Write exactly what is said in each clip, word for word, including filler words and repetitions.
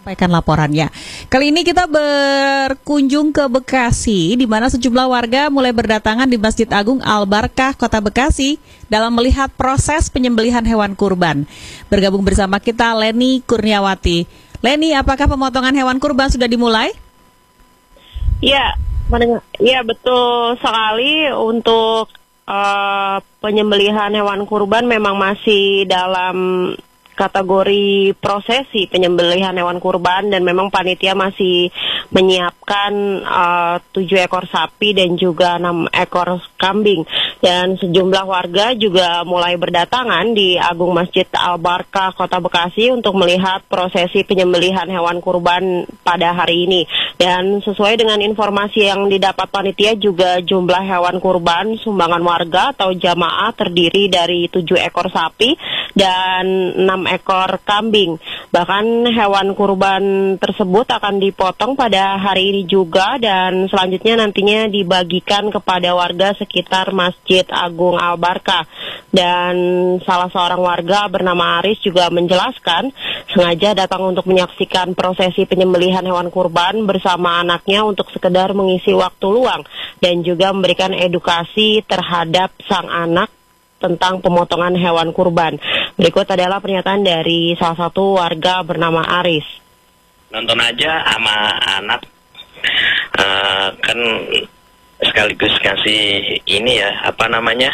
Sampaikan laporannya. Kali ini kita berkunjung ke Bekasi, di mana sejumlah warga mulai berdatangan di Masjid Agung Al-Barkah, Kota Bekasi, dalam melihat proses penyembelihan hewan kurban. Bergabung bersama kita Leni Kurniawati. Leni, apakah pemotongan hewan kurban sudah dimulai? Ya, ya betul sekali. Untuk uh, penyembelihan hewan kurban memang masih dalam kategori prosesi penyembelihan hewan kurban, dan memang panitia masih menyiapkan uh, tujuh ekor sapi dan juga enam ekor kambing, dan sejumlah warga juga mulai berdatangan di Agung Masjid Al-Barkah Kota Bekasi untuk melihat prosesi penyembelihan hewan kurban pada hari ini. Dan sesuai dengan informasi yang didapat panitia, juga jumlah hewan kurban sumbangan warga atau jamaah terdiri dari tujuh ekor sapi dan enam ekor kambing. Bahkan hewan kurban tersebut akan dipotong pada hari ini juga, dan selanjutnya nantinya dibagikan kepada warga sekitar Masjid Agung Al-Barkah. Dan salah seorang warga bernama Aris juga menjelaskan sengaja datang untuk menyaksikan prosesi penyembelihan hewan kurban bersama anaknya untuk sekedar mengisi waktu luang dan juga memberikan edukasi terhadap sang anak tentang pemotongan hewan kurban. Berikut adalah pernyataan dari salah satu warga bernama Aris. Nonton aja sama anak, uh, kan sekaligus kasih ini ya, apa namanya,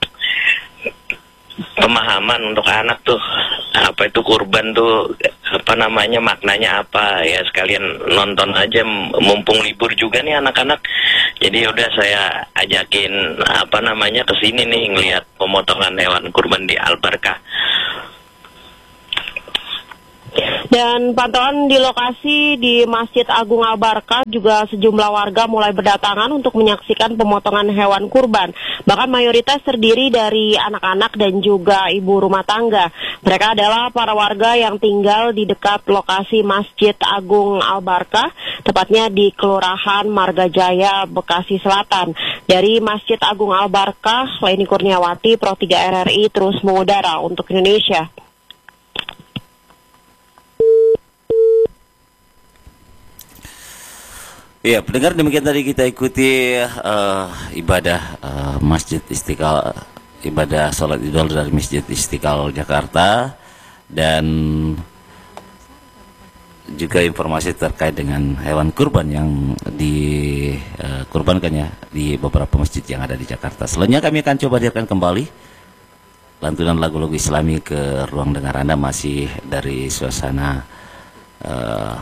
pemahaman untuk anak tuh, apa itu kurban tuh, apa namanya, maknanya apa ya, sekalian nonton aja, mumpung libur juga nih anak-anak. Jadi udah saya ajakin apa namanya ke sini nih ngelihat pemotongan hewan kurban di Al-Barkah. Dan pantauan di lokasi di Masjid Agung Al-Barkah juga sejumlah warga mulai berdatangan untuk menyaksikan pemotongan hewan kurban. Bahkan mayoritas terdiri dari anak-anak dan juga ibu rumah tangga. Mereka adalah para warga yang tinggal di dekat lokasi Masjid Agung Al-Barkah, tepatnya di Kelurahan Margajaya, Bekasi Selatan. Dari Masjid Agung Al-Barkah, Leni Kurniawati, Pro tiga R R I terus mengudara untuk Indonesia. Ya, pendengar, demikian tadi kita ikuti uh, ibadah uh, Masjid Istiqlal, ibadah sholat Idul dari Masjid Istiqlal Jakarta, dan juga informasi terkait dengan hewan kurban yang dikurbankan uh, ya di beberapa masjid yang ada di Jakarta. Selanjutnya kami akan coba hadirkan kembali lantunan lagu-lagu Islami ke ruang dengar Anda, masih dari suasana uh,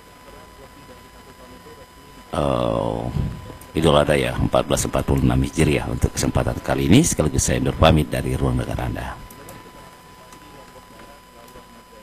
Uh, Idul Adha ya empat belas empat puluh enam Hijriah untuk kesempatan kali ini. Sekaligus saya undur pamit dari ruang dengar Anda.